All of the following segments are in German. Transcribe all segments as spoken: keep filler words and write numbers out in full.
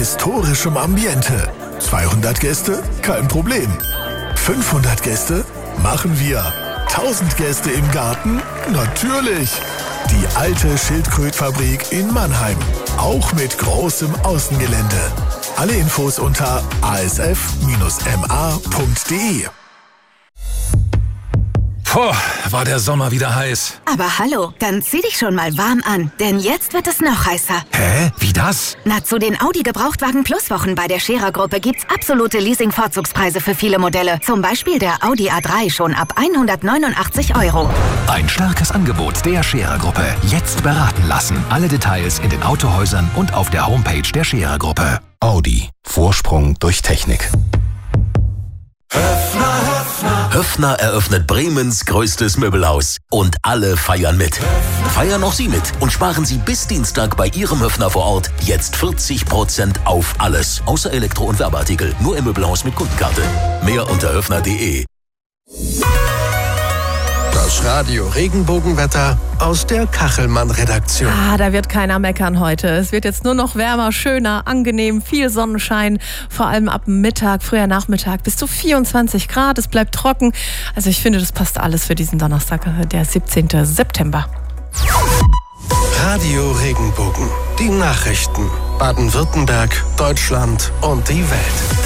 historischem Ambiente. zweihundert Gäste? Kein Problem. fünfhundert Gäste? Machen wir. tausend Gäste im Garten? Natürlich. Die alte Schildkrötfabrik in Mannheim. Auch mit großem Außengelände. Alle Infos unter a s f dash m a punkt d e. Puh, war der Sommer wieder heiß. Aber hallo, dann zieh dich schon mal warm an, denn jetzt wird es noch heißer. Hä? Wie das? Na, zu den Audi Gebrauchtwagen Plus Wochen bei der Scherer-Gruppe gibt's absolute Leasing-Vorzugspreise für viele Modelle. Zum Beispiel der Audi A drei schon ab hundertneunundachtzig Euro. Ein starkes Angebot der Scherer-Gruppe. Jetzt beraten lassen. Alle Details in den Autohäusern und auf der Homepage der Scherer-Gruppe. Audi. Vorsprung durch Technik. Höffner eröffnet Bremens größtes Möbelhaus. Und alle feiern mit. Feiern auch Sie mit und sparen Sie bis Dienstag bei Ihrem Höffner vor Ort jetzt vierzig Prozent auf alles. Außer Elektro- und Werbeartikel. Nur im Möbelhaus mit Kundenkarte. Mehr unter höffner punkt de. Das Radio Regenbogenwetter aus der Kachelmann-Redaktion. Ah, da wird keiner meckern heute. Es wird jetzt nur noch wärmer, schöner, angenehm, viel Sonnenschein. Vor allem ab Mittag, früher Nachmittag bis zu vierundzwanzig Grad. Es bleibt trocken. Also ich finde, das passt alles für diesen Donnerstag, der siebzehnten September. Radio Regenbogen. Die Nachrichten. Baden-Württemberg, Deutschland und die Welt.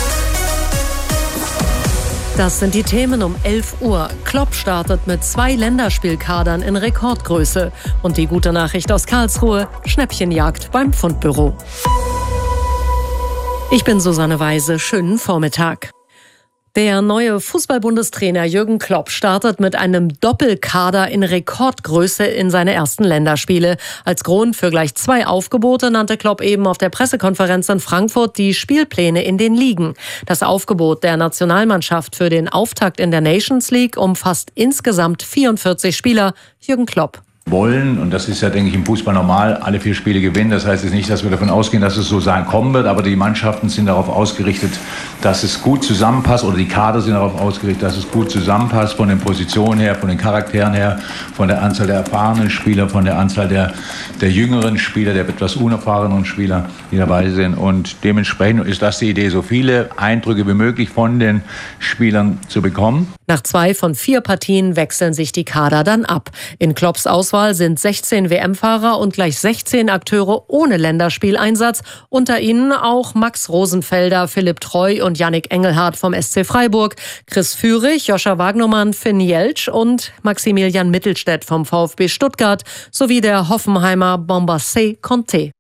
Das sind die Themen um elf Uhr. Klopp startet mit zwei Länderspielkadern in Rekordgröße. Und die gute Nachricht aus Karlsruhe: Schnäppchenjagd beim Fundbüro. Ich bin Susanne Weise. Schönen Vormittag. Der neue Fußball-Bundestrainer Jürgen Klopp startet mit einem Doppelkader in Rekordgröße in seine ersten Länderspiele. Als Grund für gleich zwei Aufgebote nannte Klopp eben auf der Pressekonferenz in Frankfurt die Spielpläne in den Ligen. Das Aufgebot der Nationalmannschaft für den Auftakt in der Nations League umfasst insgesamt vierundvierzig Spieler. Jürgen Klopp. Wollen, und das ist ja, denke ich, im Fußball normal, alle vier Spiele gewinnen. Das heißt jetzt nicht, dass wir davon ausgehen, dass es so sein kommen wird, aber die Mannschaften sind darauf ausgerichtet, dass es gut zusammenpasst, oder die Kader sind darauf ausgerichtet, dass es gut zusammenpasst, von den Positionen her, von den Charakteren her, von der Anzahl der erfahrenen Spieler, von der Anzahl der, der jüngeren Spieler, der etwas unerfahrenen Spieler, die dabei sind. Und dementsprechend ist das die Idee, so viele Eindrücke wie möglich von den Spielern zu bekommen. Nach zwei von vier Partien wechseln sich die Kader dann ab. In Klopps Auswahl sind sechzehn W M-Fahrer und gleich sechzehn Akteure ohne Länderspieleinsatz. Unter ihnen auch Max Rosenfelder, Philipp Treu und Yannick Engelhardt vom S C Freiburg, Chris Führig, Joscha Wagnermann, Finn Jeltsch und Maximilian Mittelstädt vom VfB Stuttgart sowie der Hoffenheimer Bombassé Conté.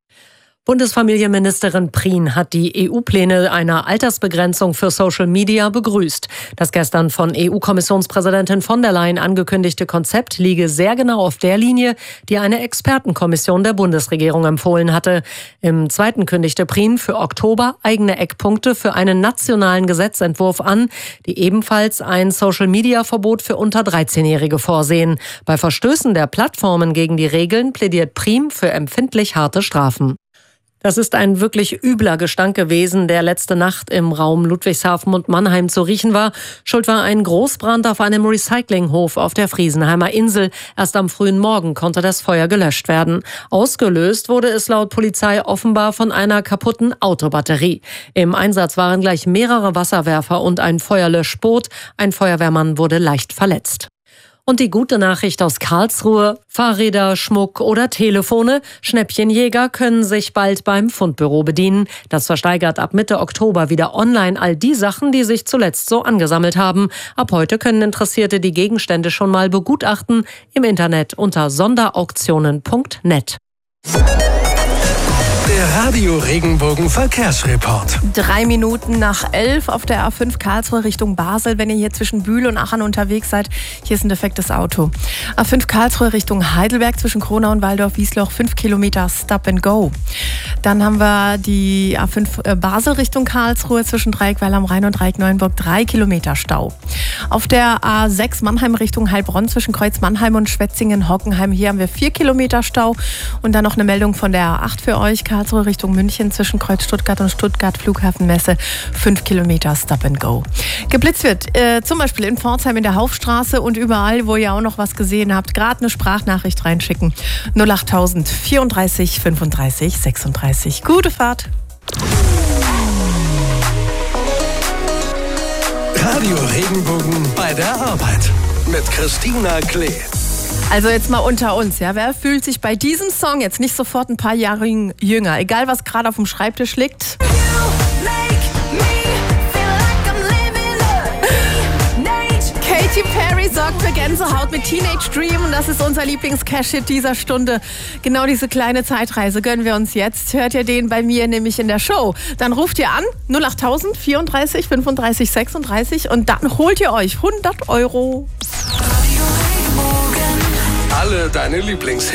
Bundesfamilienministerin Prien hat die E U-Pläne einer Altersbegrenzung für Social Media begrüßt. Das gestern von E U-Kommissionspräsidentin von der Leyen angekündigte Konzept liege sehr genau auf der Linie, die eine Expertenkommission der Bundesregierung empfohlen hatte. Im zweiten kündigte Prien für Oktober eigene Eckpunkte für einen nationalen Gesetzentwurf an, die ebenfalls ein Social-Media-Verbot für unter dreizehnjährige vorsehen. Bei Verstößen der Plattformen gegen die Regeln plädiert Prien für empfindlich harte Strafen. Das ist ein wirklich übler Gestank gewesen, der letzte Nacht im Raum Ludwigshafen und Mannheim zu riechen war. Schuld war ein Großbrand auf einem Recyclinghof auf der Friesenheimer Insel. Erst am frühen Morgen konnte das Feuer gelöscht werden. Ausgelöst wurde es laut Polizei offenbar von einer kaputten Autobatterie. Im Einsatz waren gleich mehrere Wasserwerfer und ein Feuerlöschboot. Ein Feuerwehrmann wurde leicht verletzt. Und die gute Nachricht aus Karlsruhe: Fahrräder, Schmuck oder Telefone. Schnäppchenjäger können sich bald beim Fundbüro bedienen. Das versteigert ab Mitte Oktober wieder online all die Sachen, die sich zuletzt so angesammelt haben. Ab heute können Interessierte die Gegenstände schon mal begutachten. Im Internet unter sonderauktionen punkt net. Der Radio Regenbogen Verkehrsreport. Drei Minuten nach elf auf der A fünf Karlsruhe Richtung Basel. Wenn ihr hier zwischen Bühl und Aachen unterwegs seid, hier ist ein defektes Auto. A fünf Karlsruhe Richtung Heidelberg zwischen Kronau und Waldorf-Wiesloch, fünf Kilometer Stop and Go. Dann haben wir die A fünf Basel Richtung Karlsruhe zwischen Dreieckweiler am Rhein und Dreieck Neuenburg, drei Kilometer Stau. Auf der A sechs Mannheim Richtung Heilbronn zwischen Kreuz Mannheim und Schwetzingen-Hockenheim, hier haben wir vier Kilometer Stau. Und dann noch eine Meldung von der A acht für euch, Karlsruhe Richtung München zwischen Kreuz Stuttgart und Stuttgart Flughafenmesse, fünf Kilometer Stop and Go. Geblitzt wird äh, zum Beispiel in Pforzheim in der Hauptstraße und überall, wo ihr auch noch was gesehen habt, gerade eine Sprachnachricht reinschicken. null achttausend vierunddreißig fünfunddreißig sechsunddreißig. Gute Fahrt! Radio Regenbogen bei der Arbeit mit Christina Klee. Also jetzt mal unter uns, ja, wer fühlt sich bei diesem Song jetzt nicht sofort ein paar Jahre jünger, egal was gerade auf dem Schreibtisch liegt? Katy Perry sorgt für Gänsehaut mit Teenage Dream und das ist unser Lieblings-Cash-Hit dieser Stunde. Genau diese kleine Zeitreise gönnen wir uns jetzt. Hört ihr den bei mir nämlich in der Show. Dann ruft ihr an null acht tausend vierunddreißig fünfunddreißig sechsunddreißig und dann holt ihr euch hundert Euro. Alle deine Lieblings